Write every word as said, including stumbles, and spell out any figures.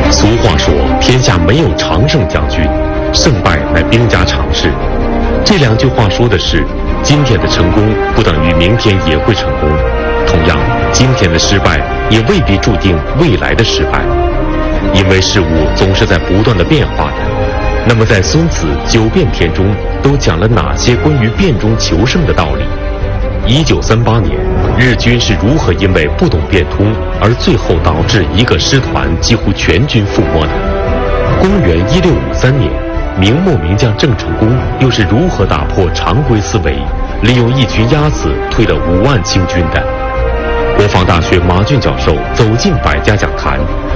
俗话说，天下没有常胜将军，胜败乃兵家常事。这两句话说的是，今天的成功不等于明天也会成功，同样，今天的失败也未必注定未来的失败，因为事物总是在不断的变化的。那么在孙子九变篇中都讲了哪些关于变中求胜的道理？一九三八年，日军是如何因为不懂变通而最后导致一个师团几乎全军覆没的？公元一六五三年，明末名将郑成功又是如何打破常规思维，利用一群鸭子退了五万清军的？国防大学马俊教授走进百家讲坛，